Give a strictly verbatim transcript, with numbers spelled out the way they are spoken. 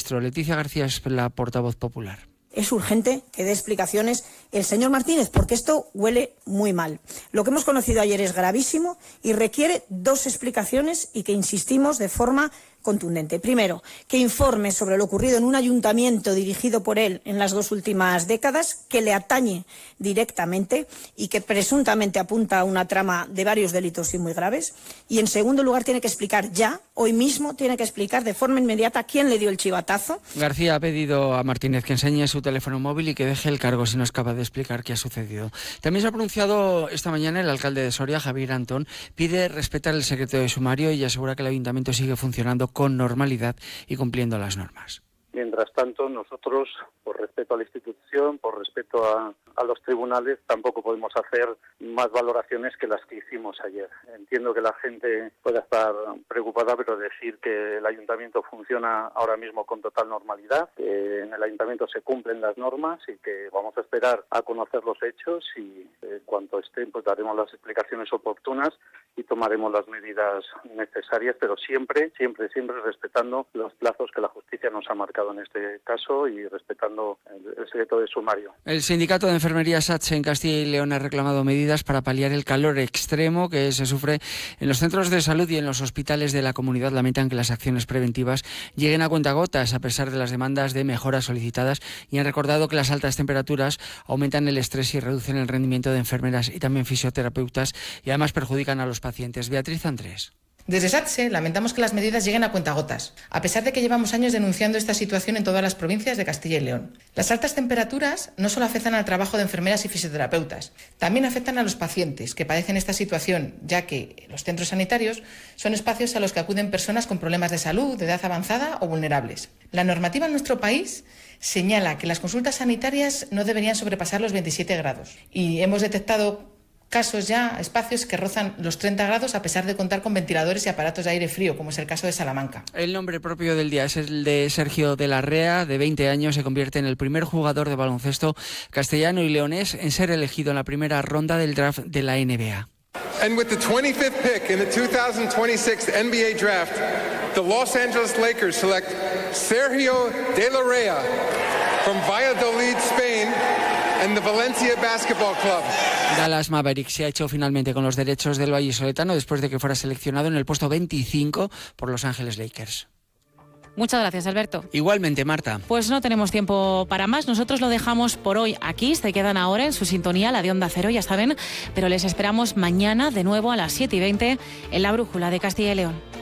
ministro. Leticia García es la portavoz popular. Es urgente que dé explicaciones el señor Martínez, porque esto huele muy mal. Lo que hemos conocido ayer es gravísimo y requiere dos explicaciones y que insistimos de forma contundente. Primero, que informe sobre lo ocurrido en un ayuntamiento dirigido por él en las dos últimas décadas, que le atañe directamente y que presuntamente apunta a una trama de varios delitos y muy graves. Y en segundo lugar, tiene que explicar ya, hoy mismo, tiene que explicar de forma inmediata quién le dio el chivatazo. García ha pedido a Martínez que enseñe su teléfono móvil y que deje el cargo si no es capaz de explicar qué ha sucedido. También se ha pronunciado esta mañana el alcalde de Soria, Javier Antón, pide respetar el secreto de sumario y asegura que el ayuntamiento sigue funcionando con normalidad y cumpliendo las normas. Mientras tanto, nosotros, por respeto a la institución, por respeto a, a los tribunales, tampoco podemos hacer más valoraciones que las que hicimos ayer. Entiendo que la gente pueda estar preocupada, pero decir que el ayuntamiento funciona ahora mismo con total normalidad, que en el ayuntamiento se cumplen las normas y que vamos a esperar a conocer los hechos y en cuanto estén, pues daremos las explicaciones oportunas y tomaremos las medidas necesarias, pero siempre, siempre, siempre respetando los plazos que la justicia nos ha marcado en este caso y respetando el, el secreto de sumario. El sindicato de enfermería SATSE en Castilla y León ha reclamado medidas para paliar el calor extremo que se sufre en los centros de salud y en los hospitales de la comunidad. Lamentan que las acciones preventivas lleguen a cuentagotas a pesar de las demandas de mejoras solicitadas y han recordado que las altas temperaturas aumentan el estrés y reducen el rendimiento de enfermeras y también fisioterapeutas y además perjudican a los pacientes. Beatriz Andrés. Desde SATSE lamentamos que las medidas lleguen a cuentagotas, a pesar de que llevamos años denunciando esta situación en todas las provincias de Castilla y León. Las altas temperaturas no solo afectan al trabajo de enfermeras y fisioterapeutas, también afectan a los pacientes que padecen esta situación, ya que los centros sanitarios son espacios a los que acuden personas con problemas de salud, de edad avanzada o vulnerables. La normativa en nuestro país señala que las consultas sanitarias no deberían sobrepasar los veintisiete grados y hemos detectado casos ya, espacios que rozan los treinta grados a pesar de contar con ventiladores y aparatos de aire frío, como es el caso de Salamanca. El nombre propio del día es el de Sergio de la Rea, de veinte años, se convierte en el primer jugador de baloncesto castellano y leonés en ser elegido en la primera ronda del draft de la N B A. And with the twenty-fifth pick in the two thousand twenty-six N B A draft, the Los Angeles Lakers select Sergio de la Rea from Valladolid, Spain, and the Valencia Basketball Club. Dallas Mavericks se ha hecho finalmente con los derechos del vallisoletano después de que fuera seleccionado en el puesto veinticinco por Los Ángeles Lakers. Muchas gracias, Alberto. Igualmente, Marta. Pues no tenemos tiempo para más. Nosotros lo dejamos por hoy aquí. Se quedan ahora en su sintonía, la de Onda Cero, ya saben. Pero les esperamos mañana de nuevo a las siete y veinte en la Brújula de Castilla y León.